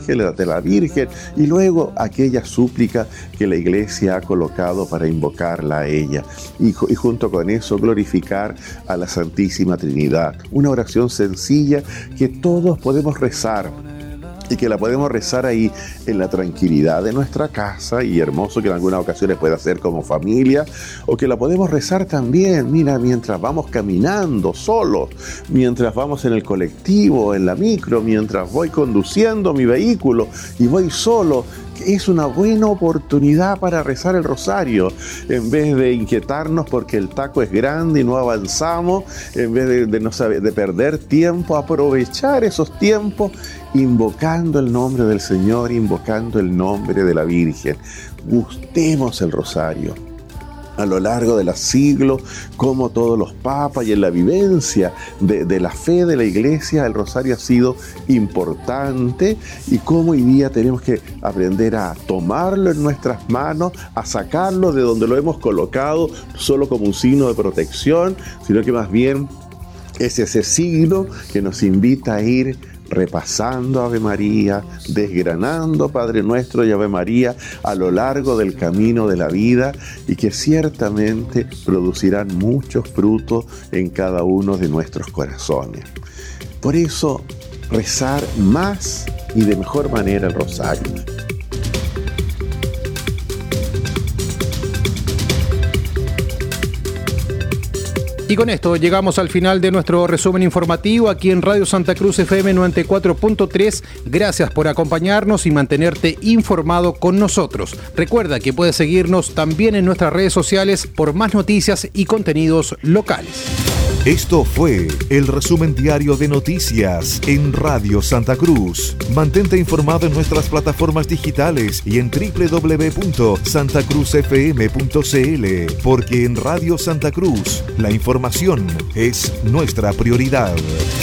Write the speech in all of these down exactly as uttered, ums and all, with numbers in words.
ángel, de la Virgen, y luego aquella súplica que la Iglesia ha colocado para invocarla a ella. Y, y junto con eso glorificar a la Santísima Trinidad. Una oración sencilla que todos podemos rezar, y que la podemos rezar ahí en la tranquilidad de nuestra casa, y hermoso que en algunas ocasiones pueda hacer como familia, o que la podemos rezar también, mira, mientras vamos caminando solos, mientras vamos en el colectivo, en la micro, mientras voy conduciendo mi vehículo y voy solo. Es una buena oportunidad para rezar el rosario, en vez de inquietarnos porque el taco es grande y no avanzamos, en vez de, de, no saber, de perder tiempo, aprovechar esos tiempos invocando el nombre del Señor, invocando el nombre de la Virgen. Gustemos el rosario. A lo largo de los siglos, como todos los papas y en la vivencia de, de la fe de la Iglesia, el rosario ha sido importante, y como hoy día tenemos que aprender a tomarlo en nuestras manos, a sacarlo de donde lo hemos colocado, solo como un signo de protección, sino que más bien es ese signo que nos invita a ir repasando Ave María, desgranando Padre Nuestro y Ave María a lo largo del camino de la vida, y que ciertamente producirán muchos frutos en cada uno de nuestros corazones. Por eso, rezar más y de mejor manera el rosario. Y con esto llegamos al final de nuestro resumen informativo aquí en Radio Santa Cruz F M noventa y cuatro punto tres. Gracias por acompañarnos y mantenerte informado con nosotros. Recuerda que puedes seguirnos también en nuestras redes sociales por más noticias y contenidos locales. Esto fue el resumen diario de noticias en Radio Santa Cruz. Mantente informado en nuestras plataformas digitales y en doble u doble u doble u punto santa cruz f m punto c l, porque en Radio Santa Cruz la información es nuestra prioridad.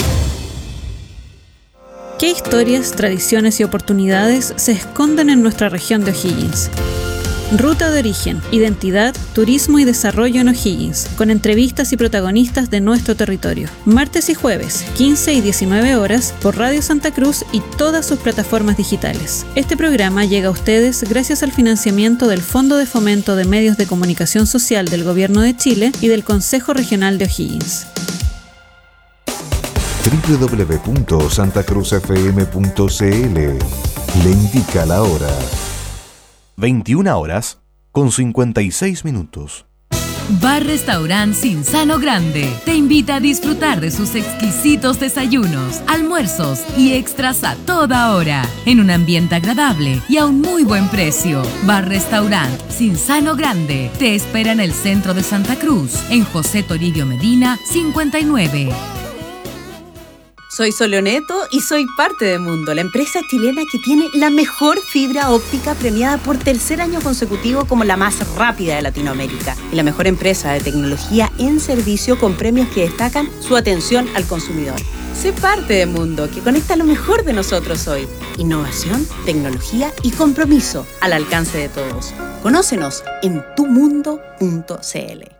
¿Qué historias, tradiciones y oportunidades se esconden en nuestra región de O'Higgins? Ruta de origen, identidad, turismo y desarrollo en O'Higgins, con entrevistas y protagonistas de nuestro territorio. Martes y jueves, quince y diecinueve horas, por Radio Santa Cruz y todas sus plataformas digitales. Este programa llega a ustedes gracias al financiamiento del Fondo de Fomento de Medios de Comunicación Social del Gobierno de Chile y del Consejo Regional de O'Higgins. doble u doble u doble u punto santa cruz f m punto c l le indica la hora. veintiuna horas con cincuenta y seis minutos. Bar Restaurant Cinzano Grande te invita a disfrutar de sus exquisitos desayunos, almuerzos y extras a toda hora, en un ambiente agradable y a un muy buen precio. Bar Restaurant Cinzano Grande te espera en el centro de Santa Cruz, en José Toribio Medina cincuenta y nueve. Soy Soleoneto y soy parte de Mundo, la empresa chilena que tiene la mejor fibra óptica, premiada por tercer año consecutivo como la más rápida de Latinoamérica, y la mejor empresa de tecnología en servicio, con premios que destacan su atención al consumidor. Sé parte de Mundo, que conecta lo mejor de nosotros hoy. Innovación, tecnología y compromiso al alcance de todos. Conócenos en tu mundo punto c l.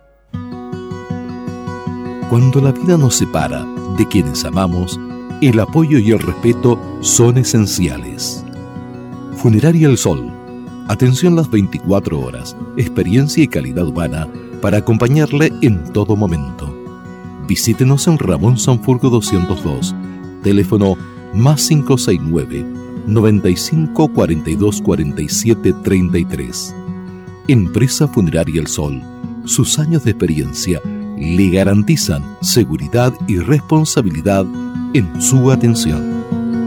Cuando la vida nos separa de quienes amamos, el apoyo y el respeto son esenciales. Funeraria El Sol. Atención las veinticuatro horas, experiencia y calidad humana para acompañarle en todo momento. Visítenos en Ramón Sanfurgo doscientos dos, teléfono más cinco seis nueve, noventa y cinco cuarenta y dos cuarenta y siete treinta y tres. Empresa Funeraria El Sol. Sus años de experiencia le garantizan seguridad y responsabilidad en su atención.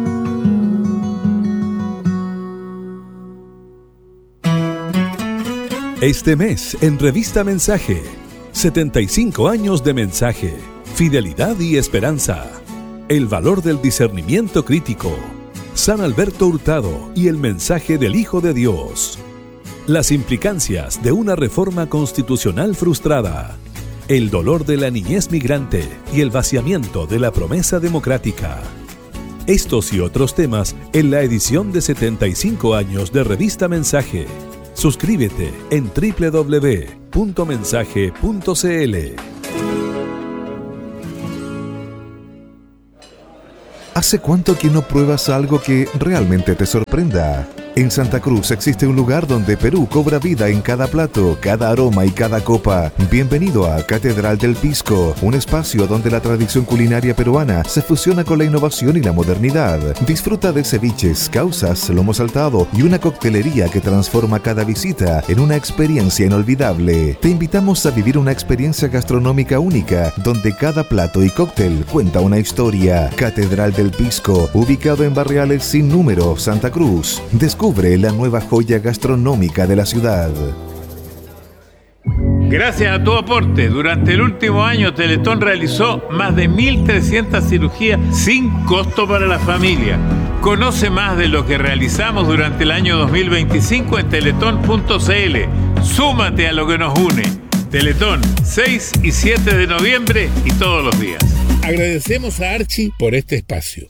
Este mes en Revista Mensaje, setenta y cinco años de mensaje, fidelidad y esperanza, el valor del discernimiento crítico, San Alberto Hurtado y el mensaje del Hijo de Dios, las implicancias de una reforma constitucional frustrada, el dolor de la niñez migrante y el vaciamiento de la promesa democrática. Estos y otros temas en la edición de setenta y cinco años de Revista Mensaje. Suscríbete en doble u doble u doble u punto mensaje punto c l. ¿Hace cuánto que no pruebas algo que realmente te sorprenda? En Santa Cruz existe un lugar donde Perú cobra vida en cada plato, cada aroma y cada copa. Bienvenido a Catedral del Pisco, un espacio donde la tradición culinaria peruana se fusiona con la innovación y la modernidad. Disfruta de ceviches, causas, lomo saltado y una coctelería que transforma cada visita en una experiencia inolvidable. Te invitamos a vivir una experiencia gastronómica única, donde cada plato y cóctel cuenta una historia. Catedral del Pisco, ubicado en Barriales Sin Número, Santa Cruz. Descubre la nueva joya gastronómica de la ciudad. Gracias a tu aporte, durante el último año Teletón realizó más de mil trescientas cirugías sin costo para la familia. Conoce más de lo que realizamos durante el año dos mil veinticinco en teletón punto c l. Súmate a lo que nos une. Teletón, seis y siete de noviembre y todos los días. Agradecemos a Archie por este espacio.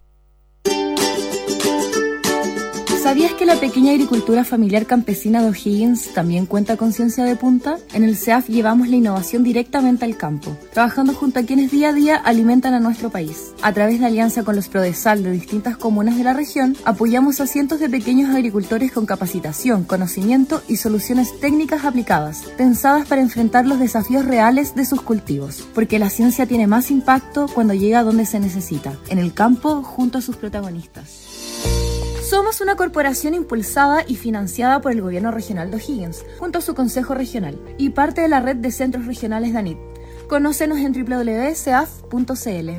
¿Sabías que la pequeña agricultura familiar campesina de O'Higgins también cuenta con ciencia de punta? En el C E A F llevamos la innovación directamente al campo, trabajando junto a quienes día a día alimentan a nuestro país. A través de alianza con los Prodesal de distintas comunas de la región, apoyamos a cientos de pequeños agricultores con capacitación, conocimiento y soluciones técnicas aplicadas, pensadas para enfrentar los desafíos reales de sus cultivos. Porque la ciencia tiene más impacto cuando llega a donde se necesita, en el campo junto a sus protagonistas. Somos una corporación impulsada y financiada por el Gobierno Regional de O'Higgins, junto a su Consejo Regional, y parte de la red de centros regionales de ANIT. Conócenos en doble u doble u doble u punto c e a f punto c l.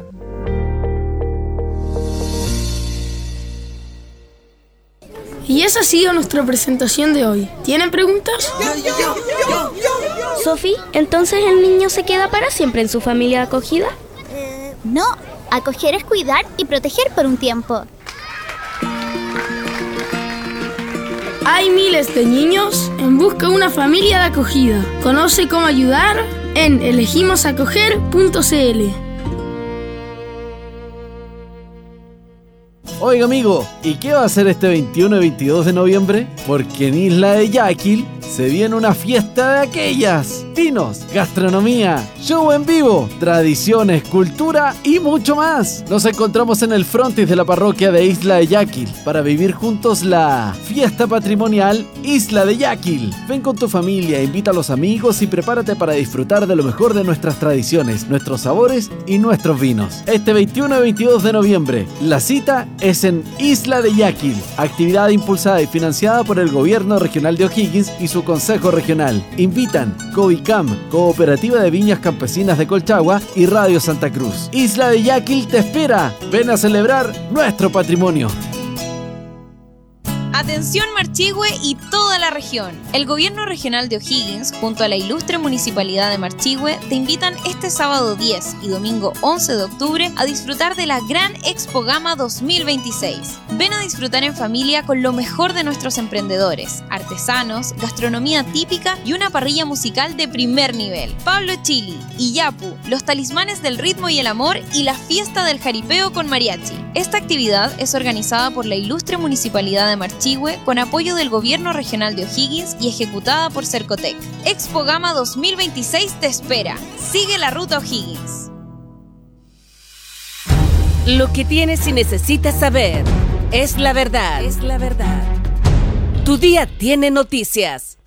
Y esa ha sido nuestra presentación de hoy. ¿Tienen preguntas? Sofi, ¿entonces el niño se queda para siempre en su familia acogida? Eh, no, acoger es cuidar y proteger por un tiempo. Hay miles de niños en busca de una familia de acogida. Conoce cómo ayudar en elegimos acoger punto c l. Oiga amigo, ¿y qué va a hacer este veintiuno y veintidós de noviembre? Porque en Isla de Yaquil se viene una fiesta de aquellas. Vinos, gastronomía, show en vivo, tradiciones, cultura y mucho más. Nos encontramos en el frontis de la parroquia de Isla de Yaquil para vivir juntos la fiesta patrimonial Isla de Yaquil. Ven con tu familia, invita a los amigos y prepárate para disfrutar de lo mejor de nuestras tradiciones, nuestros sabores y nuestros vinos. Este veintiuno y veintidós de noviembre, la cita es en Isla de Yaquil, actividad impulsada y financiada por el Gobierno Regional de O'Higgins y su Consejo Regional. Invitan Covicam, Cooperativa de Viñas Campesinas de Colchagua y Radio Santa Cruz. Isla de Yaquil te espera. Ven a celebrar nuestro patrimonio. Atención Marchihue y toda la región. El Gobierno Regional de O'Higgins, junto a la ilustre Municipalidad de Marchihue, te invitan este sábado diez y domingo once de octubre a disfrutar de la Gran Expo Gama dos mil veintiséis. Ven a disfrutar en familia con lo mejor de nuestros emprendedores, artesanos, gastronomía típica y una parrilla musical de primer nivel. Pablo Chili, Iyapu, los talismanes del ritmo y el amor y la fiesta del jaripeo con mariachi. Esta actividad es organizada por la ilustre Municipalidad de Marchihue con apoyo del Gobierno Regional de O'Higgins y ejecutada por Cercotec. Expo Gama dos mil veintiséis te espera. Sigue la ruta O'Higgins. Lo que tienes y necesitas saber es la verdad. Es la verdad. Tu día tiene noticias.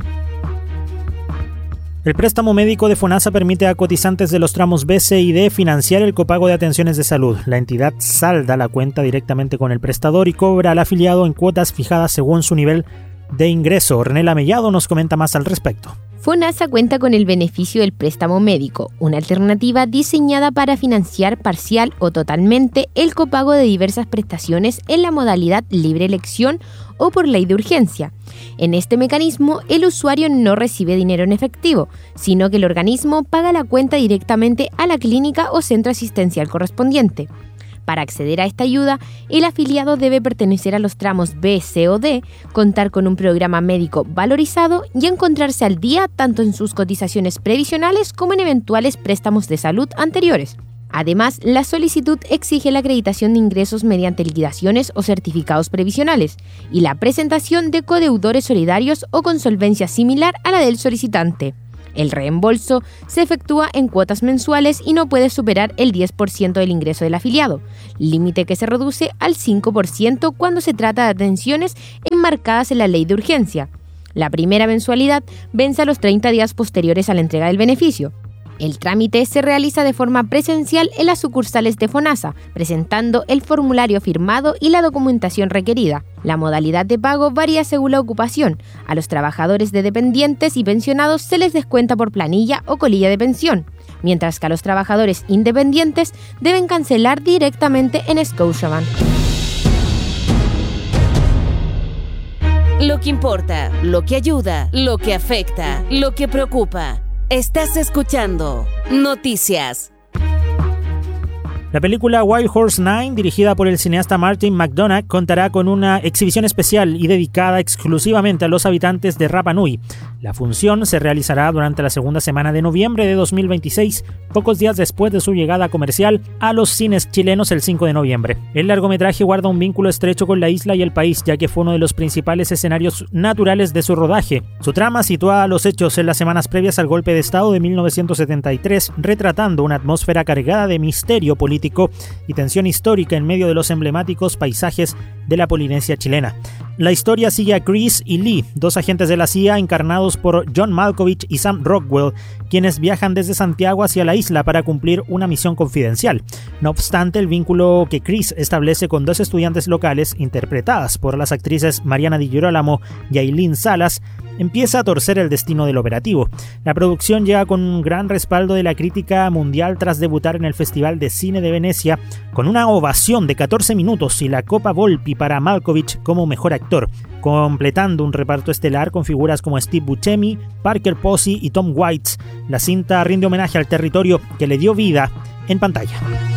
El préstamo médico de FONASA permite a cotizantes de los tramos B, C y D financiar el copago de atenciones de salud. La entidad salda la cuenta directamente con el prestador y cobra al afiliado en cuotas fijadas según su nivel de ingreso. Ornella Mellado nos comenta más al respecto. FONASA cuenta con el beneficio del préstamo médico, una alternativa diseñada para financiar parcial o totalmente el copago de diversas prestaciones en la modalidad libre elección o por ley de urgencia. En este mecanismo, el usuario no recibe dinero en efectivo, sino que el organismo paga la cuenta directamente a la clínica o centro asistencial correspondiente. Para acceder a esta ayuda, el afiliado debe pertenecer a los tramos B, C o D, contar con un programa médico valorizado y encontrarse al día tanto en sus cotizaciones previsionales como en eventuales préstamos de salud anteriores. Además, la solicitud exige la acreditación de ingresos mediante liquidaciones o certificados previsionales y la presentación de codeudores solidarios o con solvencia similar a la del solicitante. El reembolso se efectúa en cuotas mensuales y no puede superar el diez por ciento del ingreso del afiliado, límite que se reduce al cinco por ciento cuando se trata de atenciones enmarcadas en la ley de urgencia. La primera mensualidad vence a los treinta días posteriores a la entrega del beneficio. El trámite se realiza de forma presencial en las sucursales de FONASA, presentando el formulario firmado y la documentación requerida. La modalidad de pago varía según la ocupación. A los trabajadores de dependientes y pensionados se les descuenta por planilla o colilla de pensión, mientras que a los trabajadores independientes deben cancelar directamente en Scotiabank. Lo que importa, lo que ayuda, lo que afecta, lo que preocupa. Estás escuchando Noticias. La película Wild Horse nueve, dirigida por el cineasta Martin McDonagh, contará con una exhibición especial y dedicada exclusivamente a los habitantes de Rapa Nui. La función se realizará durante la segunda semana de noviembre de dos mil veintiséis, pocos días después de su llegada comercial a los cines chilenos el cinco de noviembre. El largometraje guarda un vínculo estrecho con la isla y el país, ya que fue uno de los principales escenarios naturales de su rodaje. Su trama sitúa los hechos en las semanas previas al golpe de Estado de mil novecientos setenta y tres, retratando una atmósfera cargada de misterio político y tensión histórica en medio de los emblemáticos paisajes de la Polinesia chilena. La historia sigue a Chris y Lee, dos agentes de la C I A encarnados por John Malkovich y Sam Rockwell, quienes viajan desde Santiago hacia la isla para cumplir una misión confidencial. No obstante, el vínculo que Chris establece con dos estudiantes locales, interpretadas por las actrices Mariana Di Girolamo y Aileen Salas, empieza a torcer el destino del operativo. La producción llega con un gran respaldo de la crítica mundial tras debutar en el Festival de Cine de Venecia con una ovación de catorce minutos y la Copa Volpi para Malkovich como mejor actor, completando un reparto estelar con figuras como Steve Buscemi, Parker Posey y Tom Waits. La cinta rinde homenaje al territorio que le dio vida en pantalla.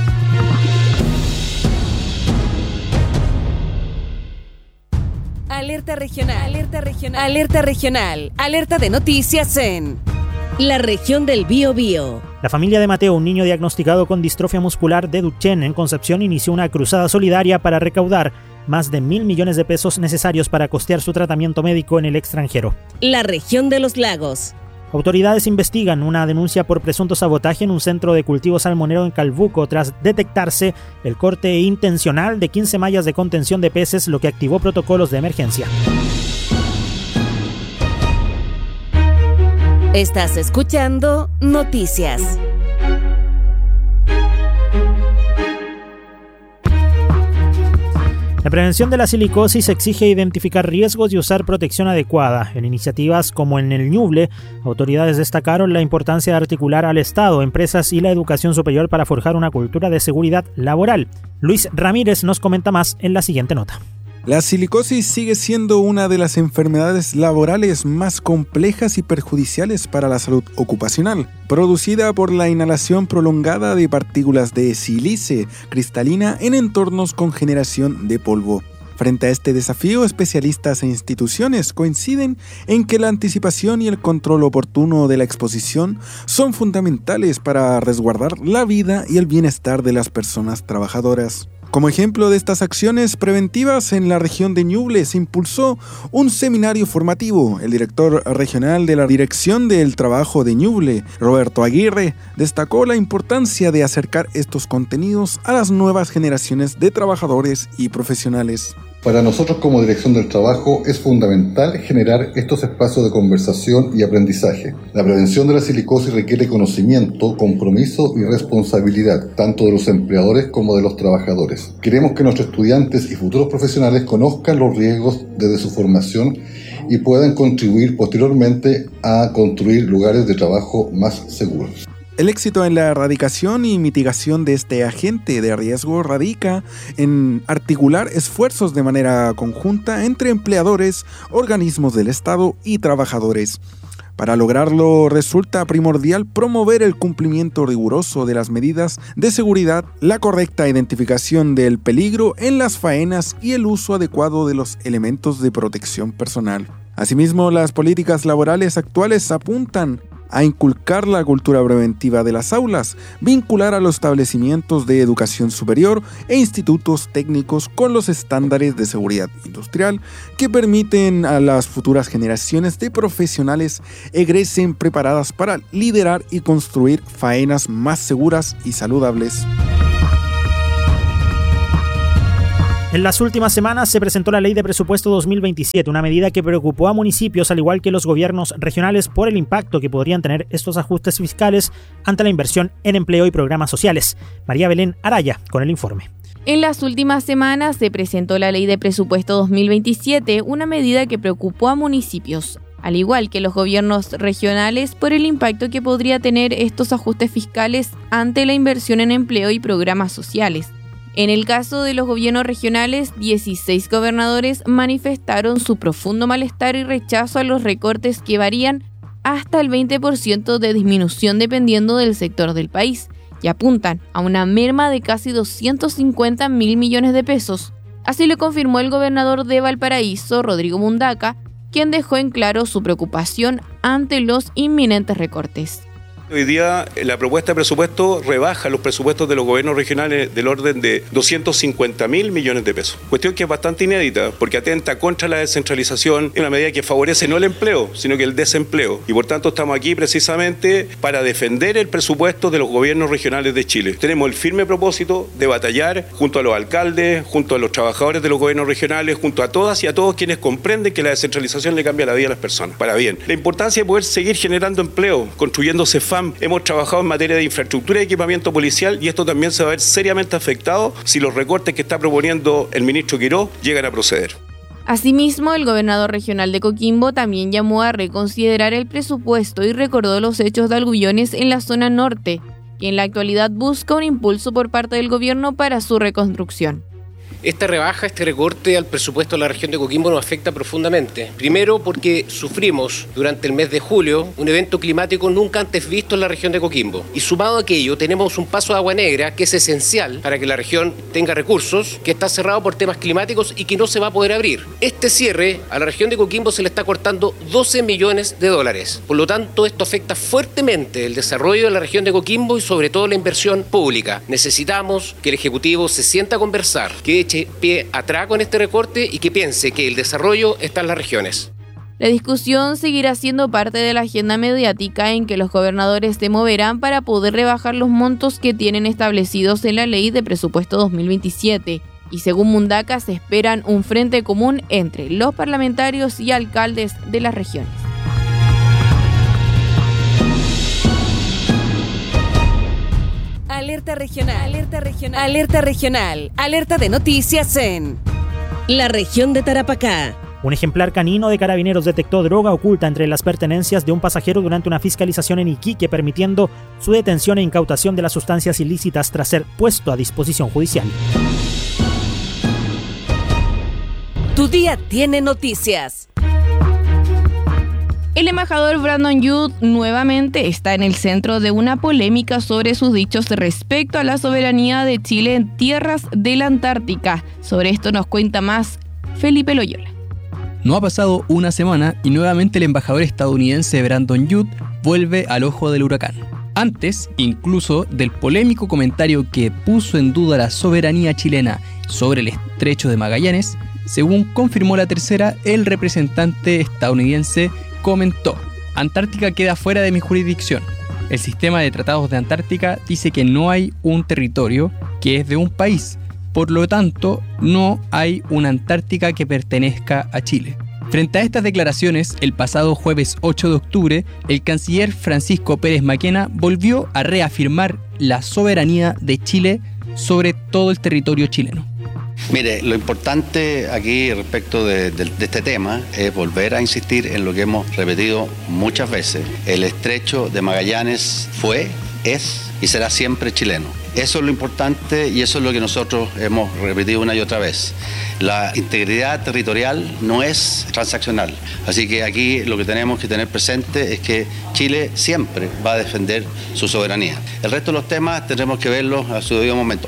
Alerta regional, alerta regional, alerta regional, alerta de noticias en la región del Biobío. La familia de Mateo, un niño diagnosticado con distrofia muscular de Duchenne en Concepción, inició una cruzada solidaria para recaudar más de mil millones de pesos necesarios para costear su tratamiento médico en el extranjero. La región de los lagos. Autoridades investigan una denuncia por presunto sabotaje en un centro de cultivo salmonero en Calbuco tras detectarse el corte intencional de quince mallas de contención de peces, lo que activó protocolos de emergencia. Estás escuchando Noticias. La prevención de la silicosis exige identificar riesgos y usar protección adecuada. En iniciativas como en el Ñuble, autoridades destacaron la importancia de articular al Estado, empresas y la educación superior para forjar una cultura de seguridad laboral. Luis Ramírez nos comenta más en la siguiente nota. La silicosis sigue siendo una de las enfermedades laborales más complejas y perjudiciales para la salud ocupacional, producida por la inhalación prolongada de partículas de sílice cristalina en entornos con generación de polvo. Frente a este desafío, especialistas e instituciones coinciden en que la anticipación y el control oportuno de la exposición son fundamentales para resguardar la vida y el bienestar de las personas trabajadoras. Como ejemplo de estas acciones preventivas, en la región de Ñuble se impulsó un seminario formativo. El director regional de la Dirección del Trabajo de Ñuble, Roberto Aguirre, destacó la importancia de acercar estos contenidos a las nuevas generaciones de trabajadores y profesionales. Para nosotros como Dirección del Trabajo es fundamental generar estos espacios de conversación y aprendizaje. La prevención de la silicosis requiere conocimiento, compromiso y responsabilidad, tanto de los empleadores como de los trabajadores. Queremos que nuestros estudiantes y futuros profesionales conozcan los riesgos desde su formación y puedan contribuir posteriormente a construir lugares de trabajo más seguros. El éxito en la erradicación y mitigación de este agente de riesgo radica en articular esfuerzos de manera conjunta entre empleadores, organismos del Estado y trabajadores. Para lograrlo resulta primordial promover el cumplimiento riguroso de las medidas de seguridad, la correcta identificación del peligro en las faenas y el uso adecuado de los elementos de protección personal. Asimismo, las políticas laborales actuales apuntan a inculcar la cultura preventiva de las aulas, vincular a los establecimientos de educación superior e institutos técnicos con los estándares de seguridad industrial que permiten a las futuras generaciones de profesionales egresen preparadas para liderar y construir faenas más seguras y saludables. En las últimas semanas se presentó la Ley de Presupuesto dos mil veintisiete, una medida que preocupó a municipios al igual que los gobiernos regionales por el impacto que podrían tener estos ajustes fiscales ante la inversión en empleo y programas sociales. María Belén Araya con el informe. En las últimas semanas se presentó la Ley de Presupuesto dos mil veintisiete, una medida que preocupó a municipios, al igual que los gobiernos regionales, por el impacto que podría tener estos ajustes fiscales ante la inversión en empleo y programas sociales. En el caso de los gobiernos regionales, dieciséis gobernadores manifestaron su profundo malestar y rechazo a los recortes que varían hasta el veinte por ciento de disminución dependiendo del sector del país y apuntan a una merma de casi doscientos cincuenta mil millones de pesos. Así lo confirmó el gobernador de Valparaíso, Rodrigo Mundaca, quien dejó en claro su preocupación ante los inminentes recortes. Hoy día la propuesta de presupuesto rebaja los presupuestos de los gobiernos regionales del orden de doscientos cincuenta mil millones de pesos. Cuestión que es bastante inédita porque atenta contra la descentralización en una medida que favorece no el empleo, sino que el desempleo. Y por tanto estamos aquí precisamente para defender el presupuesto de los gobiernos regionales de Chile. Tenemos el firme propósito de batallar junto a los alcaldes, junto a los trabajadores de los gobiernos regionales, junto a todas y a todos quienes comprenden que la descentralización le cambia la vida a las personas. Para bien, la importancia de poder seguir generando empleo, construyendo CEFAM. Hemos trabajado en materia de infraestructura y equipamiento policial y esto también se va a ver seriamente afectado si los recortes que está proponiendo el ministro Quirós llegan a proceder. Asimismo, el gobernador regional de Coquimbo también llamó a reconsiderar el presupuesto y recordó los hechos de Algullones en la zona norte, que en la actualidad busca un impulso por parte del gobierno para su reconstrucción. Esta rebaja, este recorte al presupuesto de la región de Coquimbo nos afecta profundamente. Primero porque sufrimos durante el mes de julio un evento climático nunca antes visto en la región de Coquimbo. Y sumado a aquello tenemos un paso de agua negra que es esencial para que la región tenga recursos, que está cerrado por temas climáticos y que no se va a poder abrir. Este cierre a la región de Coquimbo se le está cortando doce millones de dólares. Por lo tanto, esto afecta fuertemente el desarrollo de la región de Coquimbo y sobre todo la inversión pública. Necesitamos que el Ejecutivo se sienta a conversar, que eche pie atrás con este recorte y que piense que el desarrollo está en las regiones. La discusión seguirá siendo parte de la agenda mediática en que los gobernadores se moverán para poder rebajar los montos que tienen establecidos en la Ley de Presupuesto dos mil veintisiete. Y según Mundaca, se esperan un frente común entre los parlamentarios y alcaldes de las regiones. Alerta regional, alerta regional, alerta regional, alerta de noticias en la región de Tarapacá. Un ejemplar canino de Carabineros detectó droga oculta entre las pertenencias de un pasajero durante una fiscalización en Iquique, permitiendo su detención e incautación de las sustancias ilícitas tras ser puesto a disposición judicial. Tu día tiene noticias. El embajador Brandon Youth nuevamente está en el centro de una polémica sobre sus dichos respecto a la soberanía de Chile en tierras de la Antártica. Sobre esto nos cuenta más Felipe Loyola. No ha pasado una semana y nuevamente el embajador estadounidense Brandon Youth vuelve al ojo del huracán. Antes, incluso, del polémico comentario que puso en duda la soberanía chilena sobre el estrecho de Magallanes, según confirmó La Tercera, el representante estadounidense comentó: Antártica queda fuera de mi jurisdicción. El sistema de tratados de Antártica dice que no hay un territorio que es de un país. Por lo tanto, no hay una Antártica que pertenezca a Chile. Frente a estas declaraciones, el pasado jueves ocho de octubre, el canciller Francisco Pérez Maquena volvió a reafirmar la soberanía de Chile sobre todo el territorio chileno. Mire, lo importante aquí respecto de, de, de este tema es volver a insistir en lo que hemos repetido muchas veces. El estrecho de Magallanes fue, es y será siempre chileno. Eso es lo importante y eso es lo que nosotros hemos repetido una y otra vez. La integridad territorial no es transaccional. Así que aquí lo que tenemos que tener presente es que Chile siempre va a defender su soberanía. El resto de los temas tendremos que verlos a su debido momento.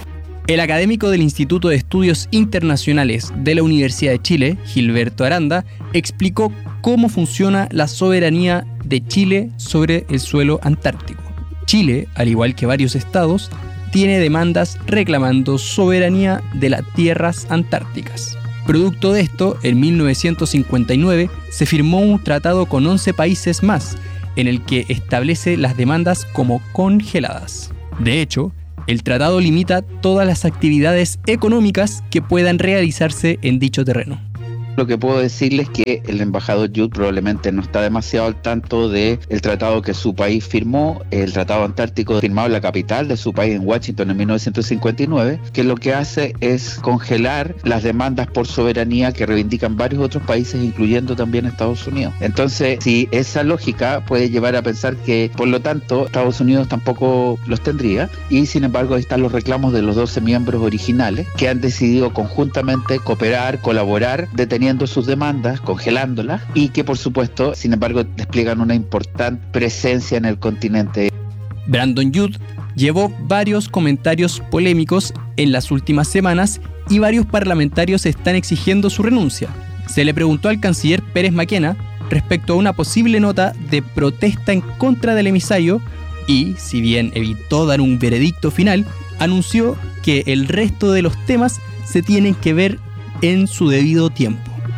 El académico del Instituto de Estudios Internacionales de la Universidad de Chile, Gilberto Aranda, explicó cómo funciona la soberanía de Chile sobre el suelo antártico. Chile, al igual que varios estados, tiene demandas reclamando soberanía de las tierras antárticas. Producto de esto, en mil novecientos cincuenta y nueve se firmó un tratado con once países más, en el que establece las demandas como congeladas. De hecho, el tratado limita todas las actividades económicas que puedan realizarse en dicho terreno. Lo que puedo decirles es que el embajador Yud probablemente no está demasiado al tanto del tratado que su país firmó, el Tratado Antártico firmado en la capital de su país, en Washington, en mil novecientos cincuenta y nueve, que lo que hace es congelar las demandas por soberanía que reivindican varios otros países, incluyendo también Estados Unidos. Entonces, si esa lógica puede llevar a pensar que, por lo tanto, Estados Unidos tampoco los tendría, y sin embargo ahí están los reclamos de los doce miembros originales que han decidido conjuntamente cooperar, colaborar, deteniendo sus demandas, congelándolas, y que por supuesto, sin embargo, despliegan una importante presencia en el continente. Brandon Youth llevó varios comentarios polémicos en las últimas semanas y varios parlamentarios están exigiendo su renuncia. Se le preguntó al canciller Pérez Maquena respecto a una posible nota de protesta en contra del emisario y, si bien evitó dar un veredicto final, anunció que el resto de los temas se tienen que ver en su debido tiempo.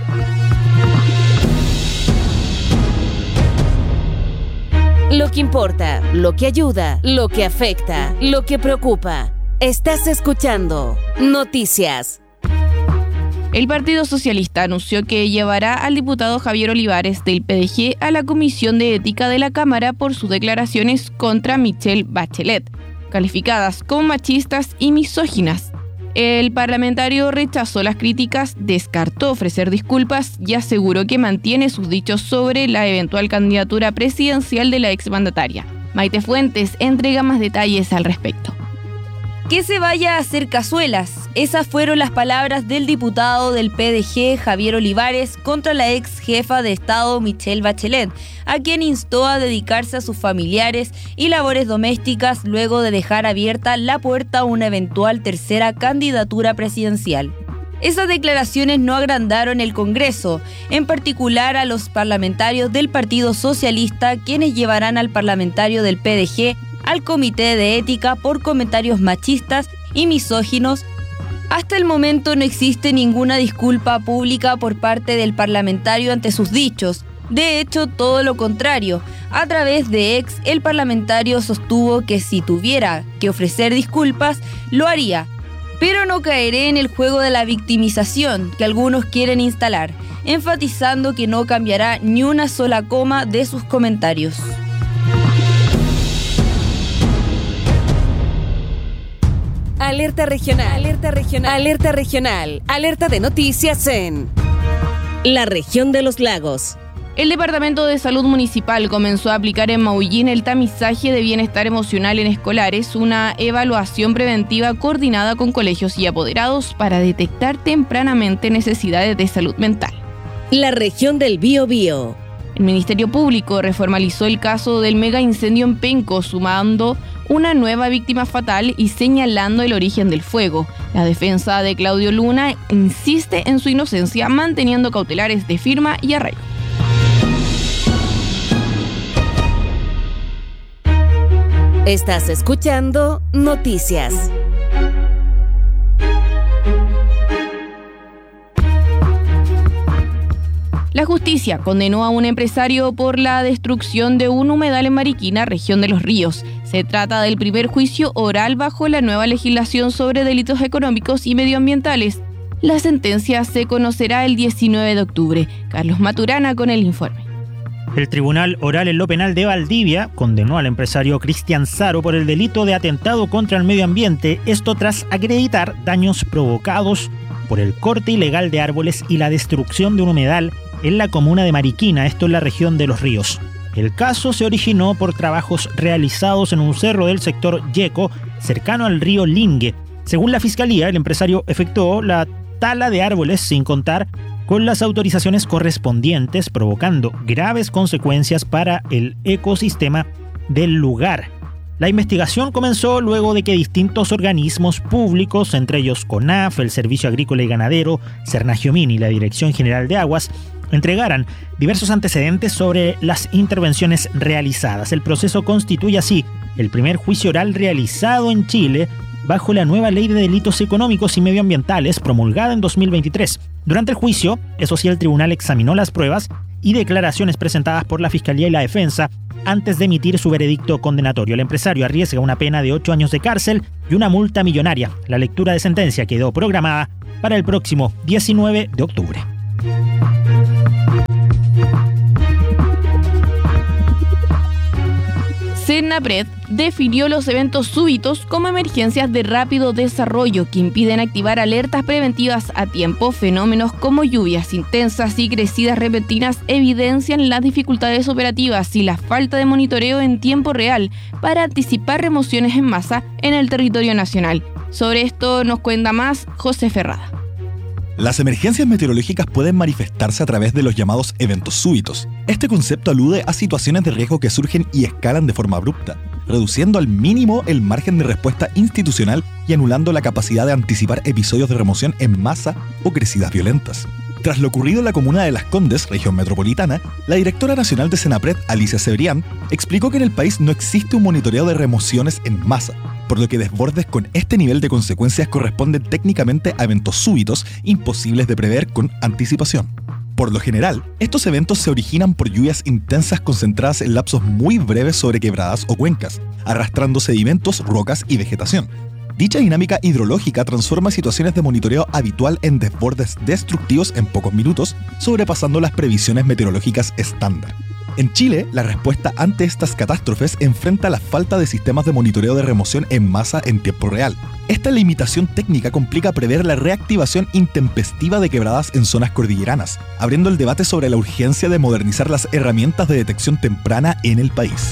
Lo que importa, lo que ayuda, lo que afecta, lo que preocupa. Estás escuchando Noticias. El Partido Socialista anunció que llevará al diputado Javier Olivares del P D G a la Comisión de Ética de la Cámara por sus declaraciones contra Michelle Bachelet, calificadas como machistas y misóginas. El parlamentario rechazó las críticas, descartó ofrecer disculpas y aseguró que mantiene sus dichos sobre la eventual candidatura presidencial de la exmandataria. Maite Fuentes entrega más detalles al respecto. Que se vaya a hacer cazuelas. Esas fueron las palabras del diputado del P D G, Javier Olivares, contra la ex jefa de Estado, Michelle Bachelet, a quien instó a dedicarse a sus familiares y labores domésticas luego de dejar abierta la puerta a una eventual tercera candidatura presidencial. Esas declaraciones no agrandaron el Congreso, en particular a los parlamentarios del Partido Socialista, quienes llevarán al parlamentario del P D G al Comité de Ética por comentarios machistas y misóginos. Hasta el momento no existe ninguna disculpa pública por parte del parlamentario ante sus dichos. De hecho, todo lo contrario. A través de ex, el parlamentario sostuvo que si tuviera que ofrecer disculpas, lo haría. Pero no caeré en el juego de la victimización que algunos quieren instalar, enfatizando que no cambiará ni una sola coma de sus comentarios. Alerta regional, alerta regional, alerta regional, alerta de noticias en la región de los lagos. El Departamento de Salud Municipal comenzó a aplicar en Maullín el tamizaje de bienestar emocional en escolares, una evaluación preventiva coordinada con colegios y apoderados para detectar tempranamente necesidades de salud mental. La región del Biobío. El Ministerio Público reformalizó el caso del mega incendio en Penco, sumando una nueva víctima fatal y señalando el origen del fuego. La defensa de Claudio Luna insiste en su inocencia, manteniendo cautelares de firma y arraigo. Estás escuchando Noticias. La justicia condenó a un empresario por la destrucción de un humedal en Mariquina, región de Los Ríos. Se trata del primer juicio oral bajo la nueva legislación sobre delitos económicos y medioambientales. La sentencia se conocerá el diecinueve de octubre. Carlos Maturana con el informe. El Tribunal Oral en lo Penal de Valdivia condenó al empresario Cristian Saro por el delito de atentado contra el medio ambiente, esto tras acreditar daños provocados por el corte ilegal de árboles y la destrucción de un humedal en la comuna de Mariquina, esto en la región de Los Ríos. El caso se originó por trabajos realizados en un cerro del sector Yeco, cercano al río Lingue. Según la Fiscalía, el empresario efectuó la tala de árboles sin contar con las autorizaciones correspondientes, provocando graves consecuencias para el ecosistema del lugar. La investigación comenzó luego de que distintos organismos públicos, entre ellos CONAF, el Servicio Agrícola y Ganadero, Sernagiomín y la Dirección General de Aguas, entregaran diversos antecedentes sobre las intervenciones realizadas. El proceso constituye así el primer juicio oral realizado en Chile bajo la nueva Ley de Delitos Económicos y Medioambientales promulgada en dos mil veintitrés. Durante el juicio, eso sí, el tribunal examinó las pruebas y declaraciones presentadas por la Fiscalía y la Defensa antes de emitir su veredicto condenatorio. El empresario arriesga una pena de ocho años de cárcel y una multa millonaria. La lectura de sentencia quedó programada para el próximo diecinueve de octubre. Senapred definió los eventos súbitos como emergencias de rápido desarrollo que impiden activar alertas preventivas a tiempo. Fenómenos como lluvias intensas y crecidas repentinas evidencian las dificultades operativas y la falta de monitoreo en tiempo real para anticipar remociones en masa en el territorio nacional. Sobre esto nos cuenta más José Ferrada. Las emergencias meteorológicas pueden manifestarse a través de los llamados eventos súbitos. Este concepto alude a situaciones de riesgo que surgen y escalan de forma abrupta, reduciendo al mínimo el margen de respuesta institucional y anulando la capacidad de anticipar episodios de remoción en masa o crecidas violentas. Tras lo ocurrido en la comuna de Las Condes, región metropolitana, la directora nacional de Senapred, Alicia Cebrián, explicó que en el país no existe un monitoreo de remociones en masa, por lo que desbordes con este nivel de consecuencias corresponden técnicamente a eventos súbitos imposibles de prever con anticipación. Por lo general, estos eventos se originan por lluvias intensas concentradas en lapsos muy breves sobre quebradas o cuencas, arrastrando sedimentos, rocas y vegetación. Dicha dinámica hidrológica transforma situaciones de monitoreo habitual en desbordes destructivos en pocos minutos, sobrepasando las previsiones meteorológicas estándar. En Chile, la respuesta ante estas catástrofes enfrenta la falta de sistemas de monitoreo de remoción en masa en tiempo real. Esta limitación técnica complica prever la reactivación intempestiva de quebradas en zonas cordilleranas, abriendo el debate sobre la urgencia de modernizar las herramientas de detección temprana en el país.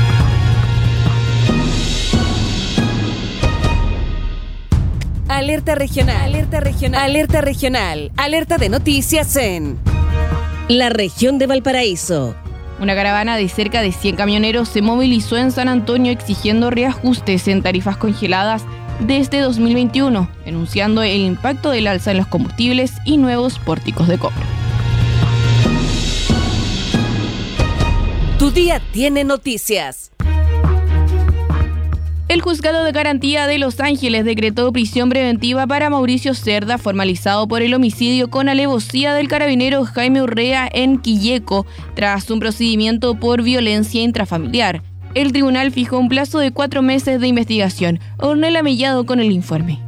Alerta regional, alerta regional, alerta regional, alerta de noticias en la región de Valparaíso. Una caravana de cerca de cien camioneros se movilizó en San Antonio exigiendo reajustes en tarifas congeladas desde dos mil veintiuno, denunciando el impacto del alza en los combustibles y nuevos pórticos de cobro. Tu día tiene noticias. El Juzgado de Garantía de Los Ángeles decretó prisión preventiva para Mauricio Cerda, formalizado por el homicidio con alevosía del carabinero Jaime Urrea en Quilleco, tras un procedimiento por violencia intrafamiliar. El tribunal fijó un plazo de cuatro meses de investigación. Ornella Mellado con el informe.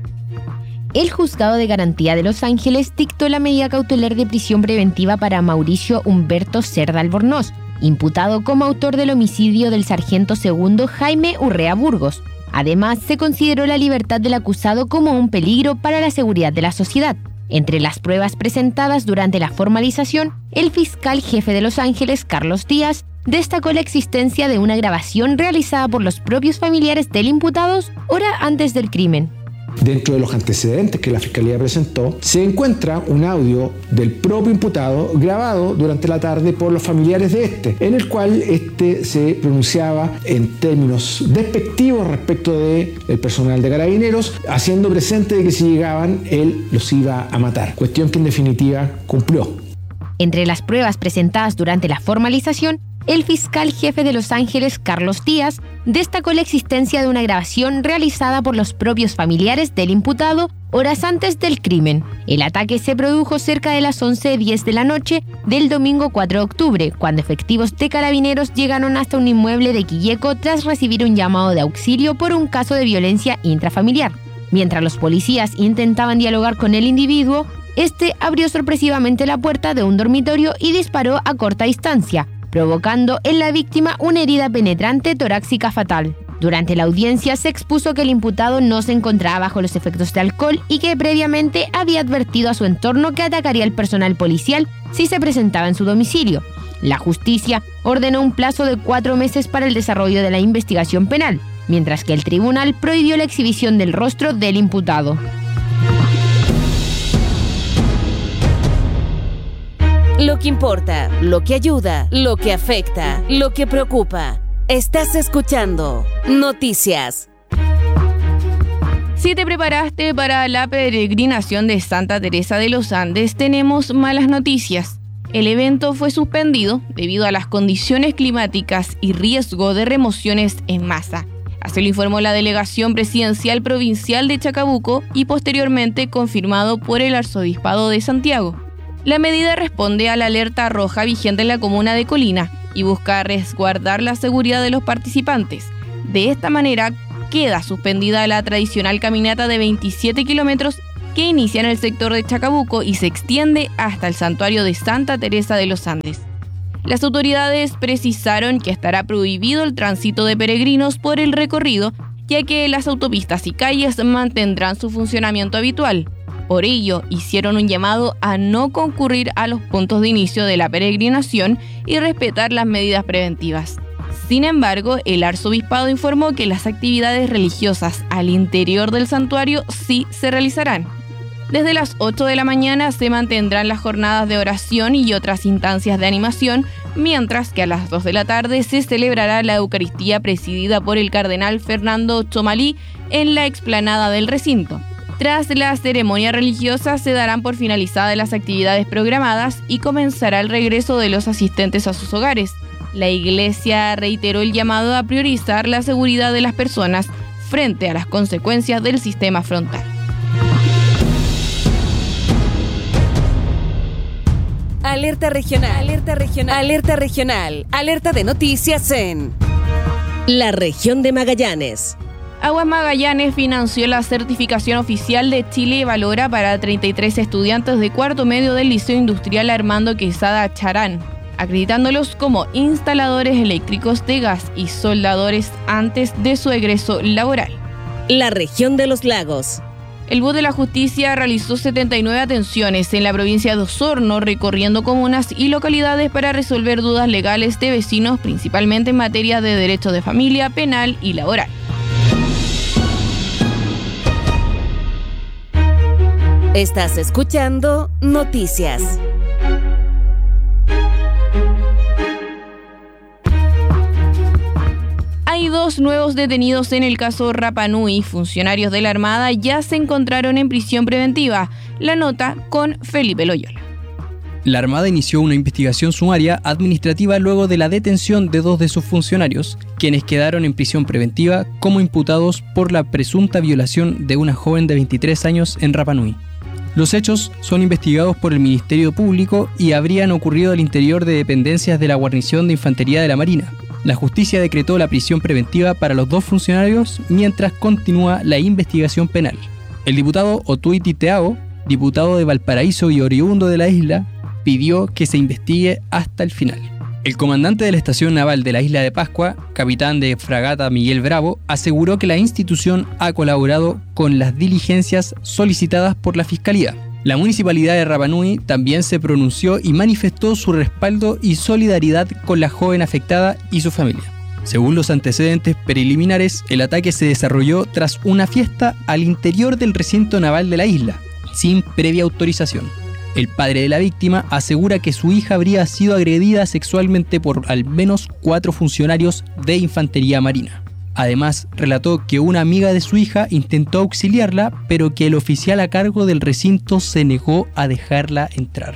El Juzgado de Garantía de Los Ángeles dictó la medida cautelar de prisión preventiva para Mauricio Humberto Cerda Albornoz, imputado como autor del homicidio del sargento segundo Jaime Urrea Burgos. Además, se consideró la libertad del acusado como un peligro para la seguridad de la sociedad. Entre las pruebas presentadas durante la formalización, el fiscal jefe de Los Ángeles, Carlos Díaz, destacó la existencia de una grabación realizada por los propios familiares del imputado hora antes del crimen. Dentro de los antecedentes que la Fiscalía presentó, se encuentra un audio del propio imputado grabado durante la tarde por los familiares de este, en el cual este se pronunciaba en términos despectivos respecto del personal de Carabineros, haciendo presente de que si llegaban, él los iba a matar, cuestión que en definitiva cumplió. Entre las pruebas presentadas durante la formalización, el fiscal jefe de Los Ángeles, Carlos Díaz, destacó la existencia de una grabación realizada por los propios familiares del imputado horas antes del crimen. El ataque se produjo cerca de las once diez de la noche del domingo cuatro de octubre, cuando efectivos de Carabineros llegaron hasta un inmueble de Quilleco tras recibir un llamado de auxilio por un caso de violencia intrafamiliar. Mientras los policías intentaban dialogar con el individuo, este abrió sorpresivamente la puerta de un dormitorio y disparó a corta distancia, provocando en la víctima una herida penetrante torácica fatal. Durante la audiencia se expuso que el imputado no se encontraba bajo los efectos de alcohol y que previamente había advertido a su entorno que atacaría al personal policial si se presentaba en su domicilio. La justicia ordenó un plazo de cuatro meses para el desarrollo de la investigación penal, mientras que el tribunal prohibió la exhibición del rostro del imputado. Lo que importa, lo que ayuda, lo que afecta, lo que preocupa. Estás escuchando Noticias. Si te preparaste para la peregrinación de Santa Teresa de los Andes, tenemos malas noticias. El evento fue suspendido debido a las condiciones climáticas y riesgo de remociones en masa. Así lo informó la Delegación Presidencial Provincial de Chacabuco y posteriormente confirmado por el Arzobispado de Santiago. La medida responde a la alerta roja vigente en la comuna de Colina y busca resguardar la seguridad de los participantes. De esta manera, queda suspendida la tradicional caminata de veintisiete kilómetros que inicia en el sector de Chacabuco y se extiende hasta el santuario de Santa Teresa de los Andes. Las autoridades precisaron que estará prohibido el tránsito de peregrinos por el recorrido, ya que las autopistas y calles mantendrán su funcionamiento habitual. Por ello, hicieron un llamado a no concurrir a los puntos de inicio de la peregrinación y respetar las medidas preventivas. Sin embargo, el arzobispado informó que las actividades religiosas al interior del santuario sí se realizarán. Desde las ocho de la mañana se mantendrán las jornadas de oración y otras instancias de animación, mientras que a las dos de la tarde se celebrará la Eucaristía presidida por el cardenal Fernando Chomalí en la explanada del recinto. Tras la ceremonia religiosa se darán por finalizadas las actividades programadas y comenzará el regreso de los asistentes a sus hogares. La Iglesia reiteró el llamado a priorizar la seguridad de las personas frente a las consecuencias del sistema frontal. Alerta regional, alerta regional, alerta regional, alerta de noticias en la región de Magallanes. Aguas Magallanes financió la certificación oficial de Chile Valora para treinta y tres estudiantes de cuarto medio del Liceo Industrial Armando Quesada Charán, acreditándolos como instaladores eléctricos de gas y soldadores antes de su egreso laboral. La región de los lagos. El B U de la Justicia realizó setenta y nueve atenciones en la provincia de Osorno, recorriendo comunas y localidades para resolver dudas legales de vecinos, principalmente en materia de derecho de familia, penal y laboral. Estás escuchando Noticias. Hay dos nuevos detenidos en el caso Rapa Nui. Funcionarios de la Armada ya se encontraron en prisión preventiva. La nota con Felipe Loyola. La Armada inició una investigación sumaria administrativa luego de la detención de dos de sus funcionarios, quienes quedaron en prisión preventiva como imputados por la presunta violación de una joven de veintitrés años en Rapa Nui. Los hechos son investigados por el Ministerio Público y habrían ocurrido al interior de dependencias de la guarnición de Infantería de la Marina. La justicia decretó la prisión preventiva para los dos funcionarios mientras continúa la investigación penal. El diputado Otuiti Teao, diputado de Valparaíso y oriundo de la isla, pidió que se investigue hasta el final. El comandante de la estación naval de la isla de Pascua, capitán de fragata Miguel Bravo, aseguró que la institución ha colaborado con las diligencias solicitadas por la Fiscalía. La municipalidad de Rapa Nui también se pronunció y manifestó su respaldo y solidaridad con la joven afectada y su familia. Según los antecedentes preliminares, el ataque se desarrolló tras una fiesta al interior del recinto naval de la isla, sin previa autorización. El padre de la víctima asegura que su hija habría sido agredida sexualmente por al menos cuatro funcionarios de Infantería Marina. Además, relató que una amiga de su hija intentó auxiliarla, pero que el oficial a cargo del recinto se negó a dejarla entrar.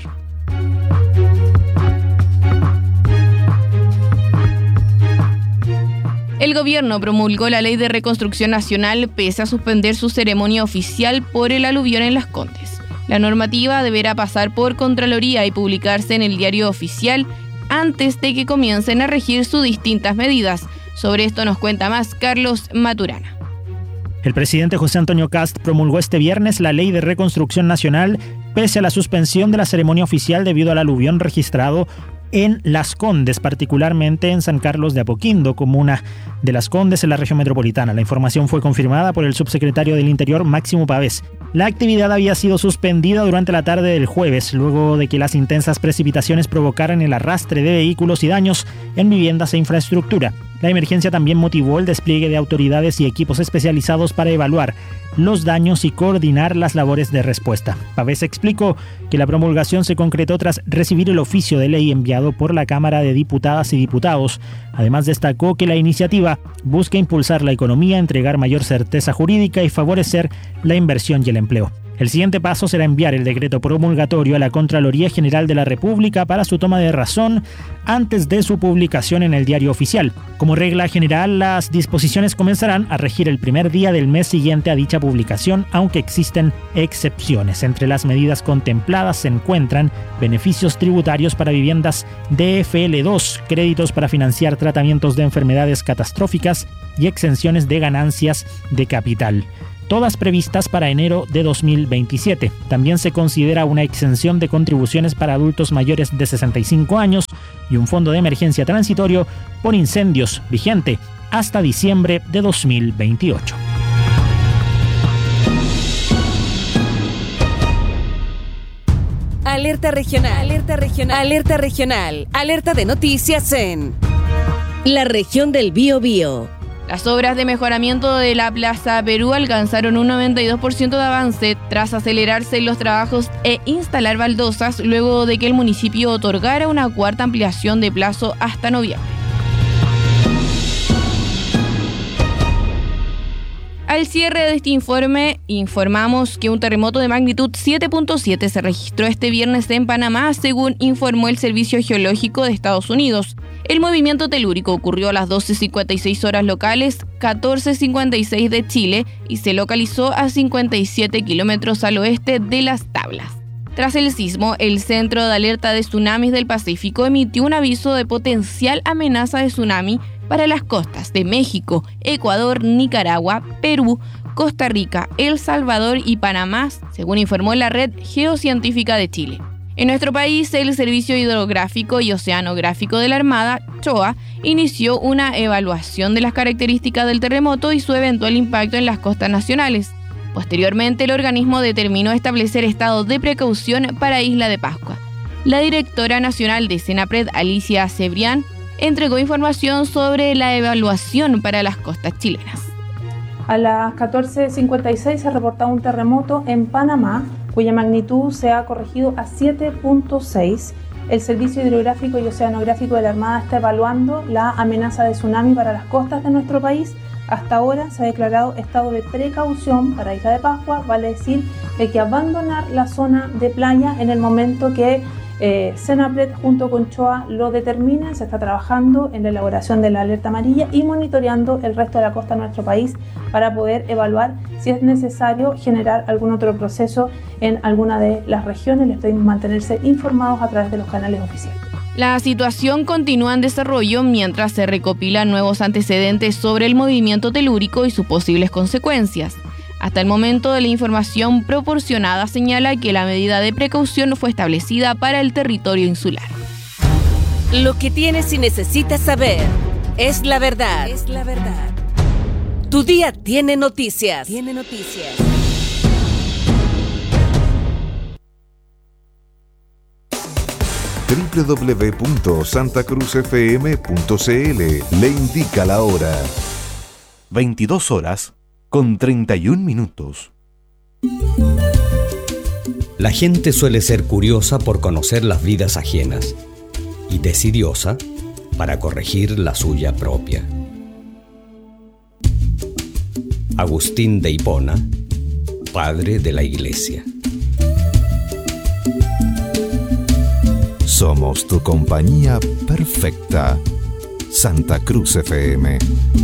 El gobierno promulgó la Ley de Reconstrucción Nacional pese a suspender su ceremonia oficial por el aluvión en Las Condes. La normativa deberá pasar por Contraloría y publicarse en el Diario Oficial antes de que comiencen a regir sus distintas medidas. Sobre esto nos cuenta más Carlos Maturana. El presidente José Antonio Kast promulgó este viernes la Ley de Reconstrucción Nacional pese a la suspensión de la ceremonia oficial debido al aluvión registrado en Las Condes, particularmente en San Carlos de Apoquindo, comuna de Las Condes en la región metropolitana. La información fue confirmada por el subsecretario del Interior, Máximo Pavés. La actividad había sido suspendida durante la tarde del jueves, luego de que las intensas precipitaciones provocaran el arrastre de vehículos y daños en viviendas e infraestructura. La emergencia también motivó el despliegue de autoridades y equipos especializados para evaluar los daños y coordinar las labores de respuesta. Pavés explicó que la promulgación se concretó tras recibir el oficio de ley enviado por la Cámara de Diputadas y Diputados. Además, destacó que la iniciativa busca impulsar la economía, entregar mayor certeza jurídica y favorecer la inversión y el empleo. El siguiente paso será enviar el decreto promulgatorio a la Contraloría General de la República para su toma de razón antes de su publicación en el Diario Oficial. Como regla general, las disposiciones comenzarán a regir el primer día del mes siguiente a dicha publicación, aunque existen excepciones. Entre las medidas contempladas se encuentran beneficios tributarios para viviendas D F L dos, créditos para financiar tratamientos de enfermedades catastróficas y exenciones de ganancias de capital, todas previstas para enero de dos mil veintisiete. También se considera una exención de contribuciones para adultos mayores de sesenta y cinco años y un fondo de emergencia transitorio por incendios vigente hasta diciembre de dos mil veintiocho. Alerta regional, alerta regional, alerta regional, alerta de noticias en la región del Biobío. Las obras de mejoramiento de la Plaza Perú alcanzaron un noventa y dos por ciento de avance tras acelerarse los trabajos e instalar baldosas luego de que el municipio otorgara una cuarta ampliación de plazo hasta noviembre. Al cierre de este informe, informamos que un terremoto de magnitud siete punto siete se registró este viernes en Panamá, según informó el Servicio Geológico de Estados Unidos. El movimiento telúrico ocurrió a las doce cincuenta y seis horas locales, catorce cincuenta y seis de Chile, y se localizó a cincuenta y siete kilómetros al oeste de Las Tablas. Tras el sismo, el Centro de Alerta de Tsunamis del Pacífico emitió un aviso de potencial amenaza de tsunami para las costas de México, Ecuador, Nicaragua, Perú, Costa Rica, El Salvador y Panamá, según informó la Red Geocientífica de Chile. En nuestro país, el Servicio Hidrográfico y Oceanográfico de la Armada, CHOA, inició una evaluación de las características del terremoto y su eventual impacto en las costas nacionales. Posteriormente, el organismo determinó establecer estados de precaución para Isla de Pascua. La directora nacional de Senapred, Alicia Cebrián, entregó información sobre la evaluación para las costas chilenas. A las catorce cincuenta y seis se reportaba un terremoto en Panamá, cuya magnitud se ha corregido a siete punto seis. El Servicio Hidrográfico y Oceanográfico de la Armada está evaluando la amenaza de tsunami para las costas de nuestro país. Hasta ahora se ha declarado estado de precaución para Isla de Pascua, vale decir que hay que abandonar la zona de playa en el momento que Eh, Senapred junto con CHOA lo determinen. Se está trabajando en la elaboración de la alerta amarilla y monitoreando el resto de la costa de nuestro país para poder evaluar si es necesario generar algún otro proceso en alguna de las regiones. Les pedimos mantenerse informados a través de los canales oficiales. La situación continúa en desarrollo mientras se recopilan nuevos antecedentes sobre el movimiento telúrico y sus posibles consecuencias. Hasta el momento, la información proporcionada señala que la medida de precaución fue establecida para el territorio insular. Lo que tienes y necesitas saber es la verdad. Es la verdad. Tu día tiene noticias. Tiene noticias. doble u doble u doble u punto santa cruz f m punto c l le indica la hora. veintidós horas con treinta y un minutos. La gente suele ser curiosa por conocer las vidas ajenas y decidiosa para corregir la suya propia. Agustín de Hipona, padre de la Iglesia. Somos tu compañía perfecta. Santa Cruz F M.